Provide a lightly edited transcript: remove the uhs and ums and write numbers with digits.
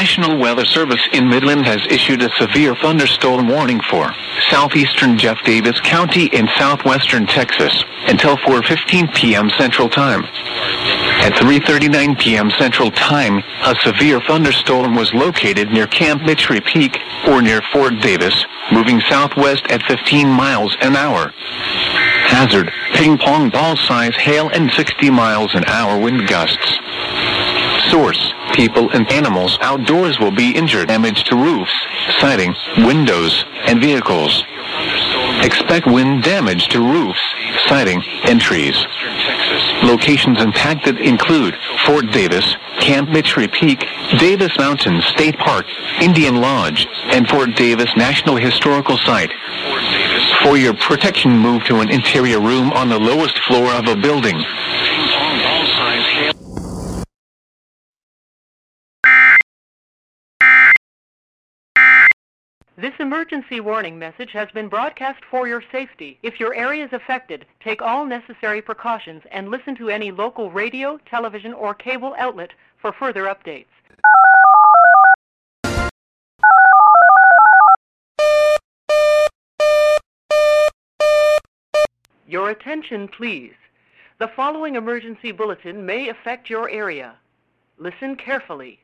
National Weather Service in Midland has issued a severe thunderstorm warning for southeastern Jeff Davis County in southwestern Texas until 4:15 p.m. Central Time. At 3:39 p.m. Central Time, a severe thunderstorm was located near Camp Mitchry Peak, or near Fort Davis, moving southwest at 15 miles an hour. Hazard, ping-pong ball-size hail and 60 miles an hour wind gusts. Source, people and animals outdoors will be injured. Damage to roofs, siding, windows, and vehicles. Expect wind damage to roofs, siding, and trees. Locations impacted include Fort Davis, Camp Mitchry Peak, Davis Mountain State Park, Indian Lodge, and Fort Davis National Historical Site. For your protection, move to an interior room on the lowest floor of a building. This emergency warning message has been broadcast for your safety. If your area is affected, take all necessary precautions and listen to any local radio, television, or cable outlet for further updates. Your attention, please. The following emergency bulletin may affect your area. Listen carefully.